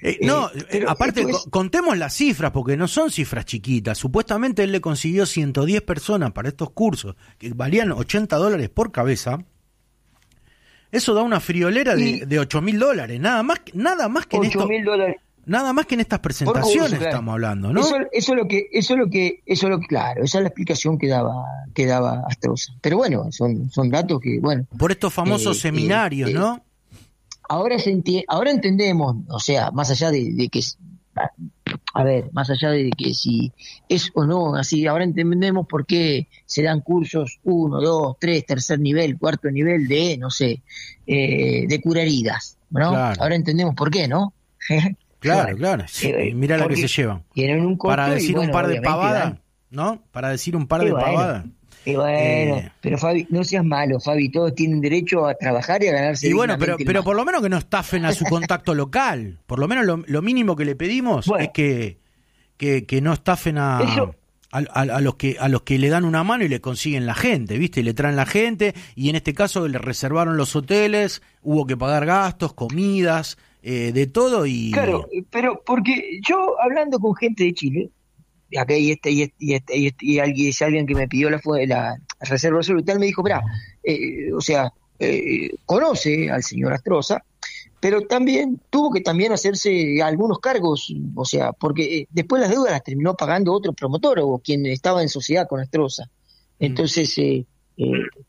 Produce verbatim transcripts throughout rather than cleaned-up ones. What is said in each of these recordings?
Eh, no, eh, aparte, es... contemos las cifras, porque no son cifras chiquitas. Supuestamente él le consiguió ciento diez personas para estos cursos, que valían ochenta dólares por cabeza. Eso da una friolera y... de, de ocho mil dólares, nada más, nada más que en esto, dólares. Nada más que en estas presentaciones curso, claro. Estamos hablando, ¿no? Eso, eso es lo que, eso es lo que, eso es lo que, claro, esa es la explicación que daba, que daba Astroza. Pero bueno, son, son datos que, bueno. Por estos famosos eh, seminarios, eh, ¿no? Ahora se enti- ahora entendemos, o sea, más allá de, de que, a ver, más allá de que si es o no así, ahora entendemos por qué se dan cursos uno, dos, tres, tercer nivel, cuarto nivel de, no sé, eh, de curar heridas, ¿no? Claro. Ahora entendemos por qué, ¿no? Claro, claro. Sí, eh, mira la que se llevan. Un Para decir y, bueno, un par de pavadas, ¿no? Para decir un par de bueno, pavadas. Y bueno, eh, pero Fabi, no seas malo, Fabi, todos tienen derecho a trabajar y a ganarse. Y bueno, pero, pero por lo menos que no estafen a su contacto local. Por lo menos lo, lo mínimo que le pedimos bueno, es que, que, que no estafen a, a, a, a los que a los que le dan una mano y le consiguen la gente, ¿viste? Y le traen la gente, y en este caso le reservaron los hoteles, hubo que pagar gastos, comidas, eh, de todo y. Claro, pero porque yo hablando con gente de Chile. Acá y este y este y este y, este, y alguien, es alguien que me pidió la, la reserva tal me dijo, mirá, eh, o sea, eh, conoce al señor Astroza, pero también tuvo que también hacerse algunos cargos, o sea, porque eh, después las deudas las terminó pagando otro promotor o quien estaba en sociedad con Astroza. Entonces, eh, eh,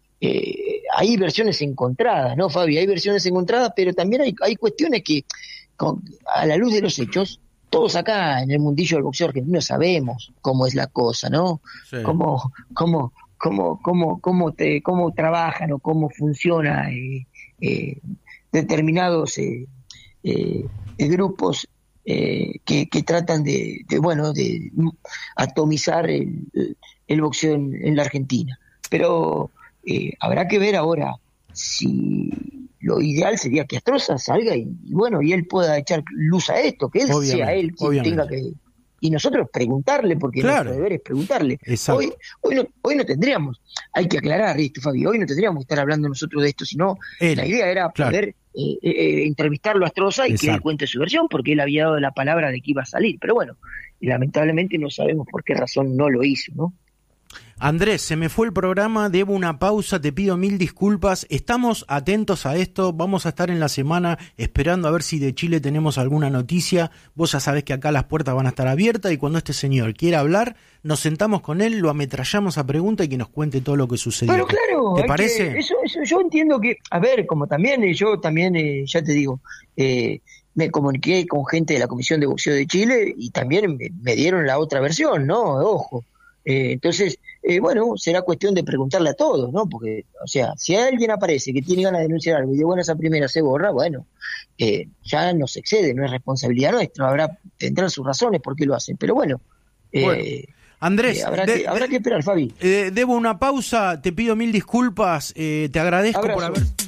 eh, hay versiones encontradas, ¿no, Fabi? Hay versiones encontradas, pero también hay, hay cuestiones que, con, a la luz de los hechos, todos acá en el mundillo del boxeo argentino sabemos cómo es la cosa, ¿no? Sí. Cómo, cómo, cómo, cómo, cómo, te, cómo trabajan o cómo funciona eh, eh, determinados eh, eh, grupos eh, que, que tratan de, de, bueno, de atomizar el, el boxeo en, en la Argentina. Pero eh, habrá que ver ahora si lo ideal sería que Astroza salga y, y bueno, y él pueda echar luz a esto, que él obviamente, sea él quien obviamente. tenga que, y nosotros preguntarle, porque claro. nuestro deber es preguntarle. Hoy, hoy no, hoy no tendríamos, hay que aclarar esto, Fabi, hoy no tendríamos que estar hablando nosotros de esto, sino él. La idea era claro. poder eh, eh, entrevistarlo a Astroza y Exacto. que él cuente su versión, porque él había dado la palabra de que iba a salir, pero bueno, lamentablemente no sabemos por qué razón no lo hizo, ¿no? Andrés, se me fue el programa, debo una pausa, te pido mil disculpas, estamos atentos a esto, vamos a estar en la semana esperando a ver si de Chile tenemos alguna noticia, vos ya sabés que acá las puertas van a estar abiertas y cuando este señor quiera hablar, nos sentamos con él, lo ametrallamos a pregunta y que nos cuente todo lo que sucedió. Pero claro, ¿te parece? Que eso, eso yo entiendo que, a ver, como también eh, yo también, eh, ya te digo, eh, me comuniqué con gente de la Comisión de Boxeo de Chile y también me, me dieron la otra versión, ¿no? Ojo. Eh, entonces, eh, bueno, será cuestión de preguntarle a todos, ¿no? Porque, o sea, si alguien aparece que tiene ganas de denunciar algo y de buenas a primera se borra, bueno, eh, ya nos excede, no es responsabilidad nuestra, habrá, tendrán sus razones por qué lo hacen, pero bueno, eh, bueno Andrés, eh, habrá, de, que, habrá que esperar, Fabi. Eh, debo una pausa, te pido mil disculpas, eh, te agradezco Abrazo. por haber...